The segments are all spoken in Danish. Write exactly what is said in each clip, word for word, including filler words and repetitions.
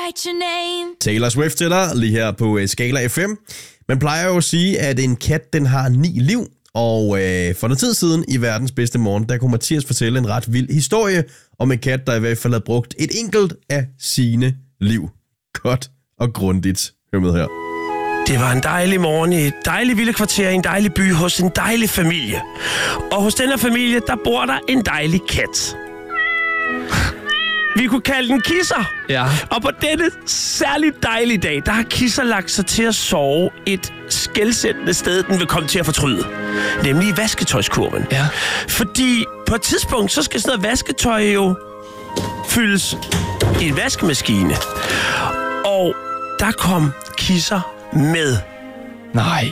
write your name. Taylor Swift til dig, lige her på uh, Skala F M. Man plejer jo at sige, at en kat, den har ni liv. Og øh, for noget tid siden i Verdens Bedste Morgen, der kunne Mathias fortælle en ret vild historie om en kat, der i hvert fald havde brugt et enkelt af sine liv. Godt og grundigt. Hør med her. Det var en dejlig morgen i et dejligt villekvarter i en dejlig by hos en dejlig familie. Og hos denne familie, der bor der en dejlig kat. Vi kunne kalde den Kisser. Ja. Og på denne særligt dejlige dag, der har Kisser lagt sig til at sove et skelsættende sted, den vil komme til at fortryde. Nemlig i vasketøjskurven. Ja. Fordi på et tidspunkt, så skal sådan noget vasketøj jo fyldes i en vaskemaskine. Og der kom Kisser med. Nej.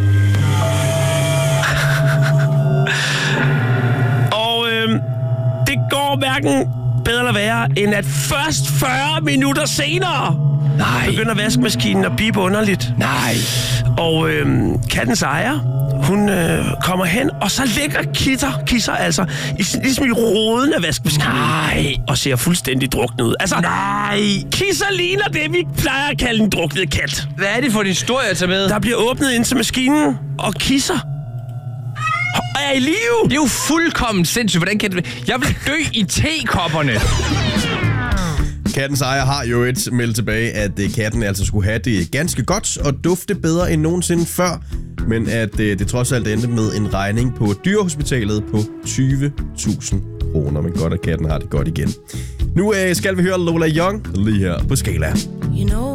Og øhm, det går hverken bedre eller værre, end at først fyrre minutter senere Nej. begynder vaskemaskinen at bippe underligt. Nej. Og øhm, kattens ejer, hun øh, kommer hen, og så ligger Kisser, Kisser altså, i, ligesom i roden af vaskemaskinen. Nej. Og ser fuldstændig druknet ud. Altså, Nej. Kisser ligner det, vi plejer at kalde en druknet kat. Hvad er det for en historie at tage med? Der bliver åbnet ind til maskinen, og Kisser er i live. Det er jo fuldkommen sindssygt. Hvordan kan det... Jeg vil dø i tekopperne. Kattens ejer har jo et meldt tilbage, at katten altså skulle have det ganske godt og dufte bedre end nogensinde før, men at det trods alt endte med en regning på dyrehospitalet på tyve tusind kroner. Men godt, at katten har det godt igen. Nu skal vi høre Lola Young lige her på Skala. You know